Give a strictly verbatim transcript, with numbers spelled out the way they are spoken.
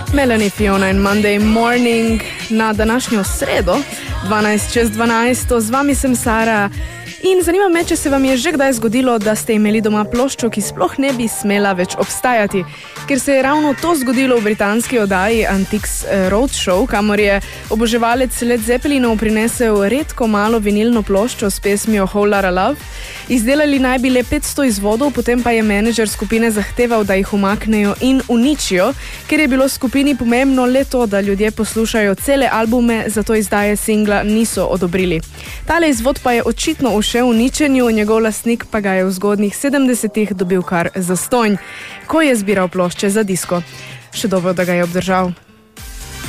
Melanie, Fiona in Monday Morning na današnjo sredo, dvanajst čez dvanajst, z vami sem Sara. In zanima me, če se vam je že kdaj zgodilo, da ste imeli doma ploščo, ki sploh ne bi smela več obstajati. Ker se je ravno to zgodilo v britanski oddaji Antiques Roadshow, kamor je oboževalec Led Zeppelinov prinesel redko malo vinilno ploščo s pesmijo Whole Lotta Love. Izdelali naj bi le petsto izvodov, potem pa je menedžer skupine zahteval, da jih umaknejo in uničijo, ker je bilo skupini pomembno le to, da ljudje poslušajo cele albume, zato izdaje singla niso odobrili. Tale izvod pa je očitno ušel uničenju, njegov lastnik pa ga je v zgodnjih sedemdesetih dobil kar zastonj, ko je zbiral plošče za disko. Še dobro, da ga je obdržal.